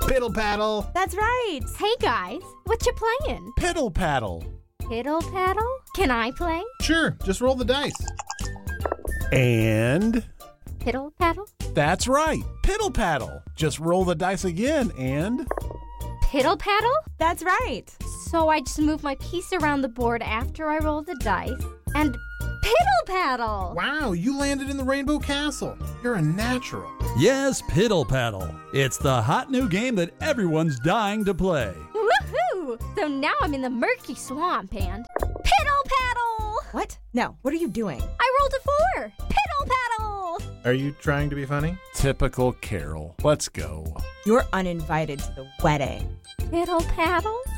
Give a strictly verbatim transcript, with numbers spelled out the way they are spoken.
Piddle paddle. That's right. Hey guys, what you playing? Piddle paddle. Piddle paddle? Can I play? Sure, just roll the dice. And Piddle paddle? that's right. Piddle paddle. Just roll the dice again and Piddle paddle? That's right. So I just move my piece around the board after I roll the dice and piddle paddle. wow, you landed in the Rainbow Castle. You're a natural. Yes, Piddle Paddle. It's the hot new game that everyone's dying to play. Woohoo! So now I'm in the murky swamp and piddle paddle. What? No, what are you doing? I rolled a four. Piddle paddle. Are you trying to be funny? Typical Carol. Let's go. You're uninvited to the wedding. Piddle paddle.